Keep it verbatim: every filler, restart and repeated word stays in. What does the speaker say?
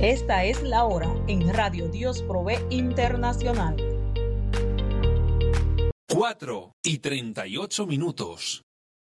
Esta es la hora en Radio Dios Provee Internacional. cuatro y treinta y ocho minutos.